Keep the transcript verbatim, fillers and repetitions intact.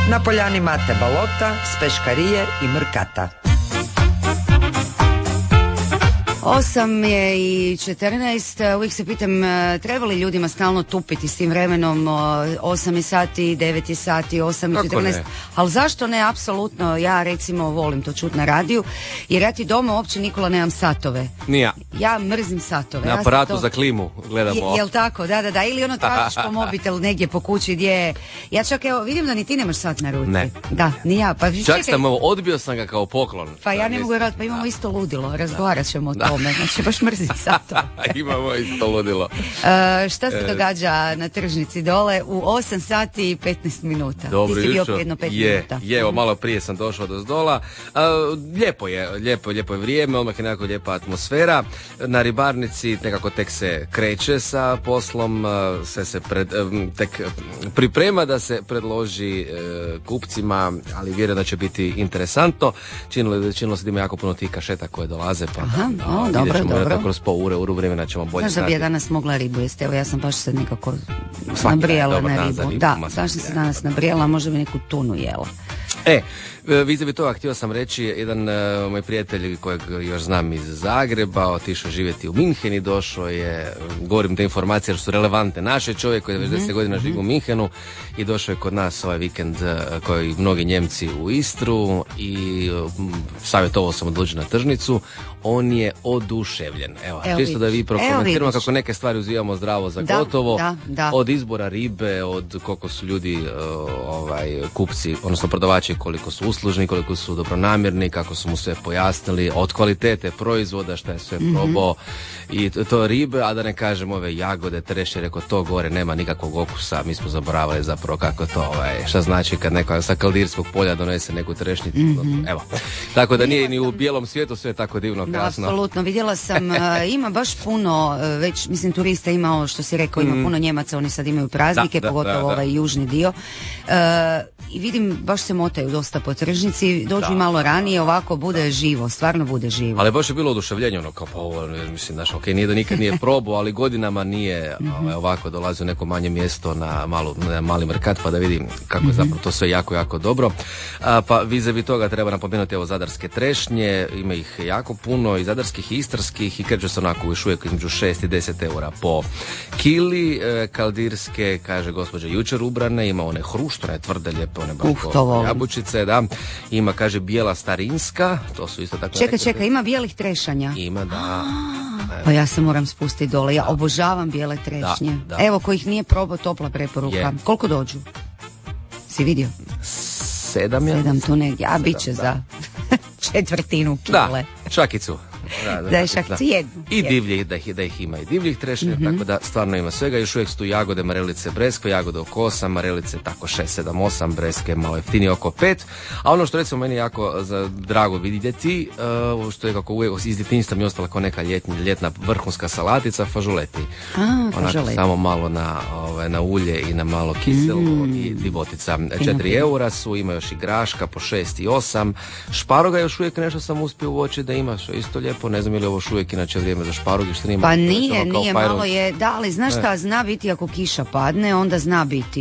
Na poljani Mate Balota, s Peškarije i Mrkata. Osam je i četrnaest, uvijek se pitam treba li ljudima stalno tupiti s tim vremenom, osam je sati, devet je sati, osam je četrnaest, ali zašto ne, apsolutno, ja recimo volim to čuti na radiju, jer ja ti doma uopće, Nikola, nemam satove. Nija. Ja mrzim satove. Na ja aparatu to... za klimu gledamo. Je, jel tako, da, da, da, ili ono tražiš po mobitel negdje po kući gdje je, ja čak evo, vidim da ni ti nemaš sat na ruci. Ne. Da, ni ja. Pa, čak čekaj, sam, odbio sam ga kao poklon. Pa ja ne mogu vjerovati, pa imamo isto ludilo, razgovarat ćemo o tome, znači baš mrzim satove. Imamo isto ludilo. Uh, šta se događa na tržnici dole u osam sati i petnaest minuta? Dobro ti si bio jutro. jedno pet je, minuta. je, evo, malo prije sam došao do zdola. Uh, lijepo je, lijepo, lijepo je vrijeme, odmah je nekako lijepa atmosfera. Na ribarnici nekako tek se kreće sa poslom, uh, sve se pred, um, tek priprema da se predloži uh, kupcima, ali vjerujem da će biti interesantno. Činilo, činilo se da ima jako puno tih kašeta koje dolaze, pa Aha, da, o, vidjet dobro, ćemo dobro. kroz po ure, uru vremena ćemo bolje Znaš da bi znati. ja danas mogla ribu jesti, evo ja sam baš se nekako Svaki nabrijala dan je dobar na dan ribu. za ribu, Da, ma baš sam svaki se dan. danas nabrijala, možda bi neku tunu jela. E, vizavi toga htio sam reći, jedan uh, moj prijatelj kojeg još znam iz Zagreba, otišao živjeti u Minhen i došao je, govorim te informacije jer su relevantne, naše čovjek koji je već deset godina živi u Minhenu i došao je kod nas ovaj vikend uh, kao i mnogi Njemci u Istru i uh, savjetovao sam odlučiti na tržnicu. On je oduševljen. Evo, Evo čisto da vi prokomentiramo vidiš. kako neke stvari uzivamo zdravo za Da, gotovo. da, da. Od izbora ribe, od koliko su ljudi uh, ovaj, kupci, odnosno prodavači, koliko su uslužni, koliko su dobronamjerni, kako su mu sve pojasnili, od kvalitete proizvoda, šta je sve mm-hmm. probao i to, to ribe, a da ne kažem ove jagode, trešnje, rekao to gore nema nikakvog okusa, mi smo zaboravili zapravo kako to, ovaj, šta znači kad neko sa kaldirskog polja donese neku trešnicu, mm-hmm. evo. Tako da nije ni u bijelom svijetu sve tako divno kasno. Apsolutno, vidjela sam, uh, ima baš puno, uh, već, mislim, turista ima ovo što si rekao, ima mm. puno Njemaca, oni sad imaju praznike, da, da, pogotovo da, da. ovaj južni dio. Uh, I vidim, baš se motaju dosta po tržnici, dođu Da. malo ranije, ovako bude živo, stvarno bude živo. Ali baš je bilo oduševljenje, ono kao pa ovo, mislim, znaš, ok, nije da nikad nije probao, ali godinama nije ovaj, ovako dolazio u neko manje mjesto na, malu, na mali Mrkat, pa da vidim kako je zapravo to sve jako, jako dobro. A, pa vizavi toga treba napomenuti evo zadarske trešnje, ima ih jako puno, i zadarskih i istarskih, i kreću se onako još uvijek između šest i deset eura po kili. E, kaldirske, kaže gospođa, jučer ubrane, ima one hruštone, tvrde, lijepe, one baš Uh, jabučice, da. Ima, kaže, bijela starinska, to su isto tako. Čekaj, čekaj, ima bijelih trešanja? Ima, da. Pa ja se moram spustiti dole, ja obožavam bijele trešnje. Da, da. Evo, kojih nije probao, topla preporuka. Je. Koliko dođu? Si vidio? Sedam je? Sedam tu negdje, a bit će da. za četvrtinu kile. Da, šakicu. Da, Da je šakicu jednu. I divljih, da ih, da ih ima i divljih trešnje, mm-hmm. tako da stvarno ima svega. Još uvijek su tu jagode, marelice, breskve, jagode oko osam, marelice tako šest, sedam, osam, breske malo jeftinije oko pet. A ono što recimo meni jako za drago vidjeti, uh, što je kako uvijek iz djetinjstva mi ostala kao neka ljetnja, ljetna vrhunska salatica, fažoleti. A, Onako fažoleti. samo malo na, ovaj, na ulje i na malo kiselo mm. i divotica. Četiri eura su, ima još i graška po šest i osam. Šparoga još uvijek nešto sam uspio uočiti da ima, što je isto lijepo. Ne znam je li ovo još uvijek inače vrijeme za šparogi, što nije. Pa nije, nije, malo je, da, ali znaš šta, zna biti ako kiša padne, onda zna biti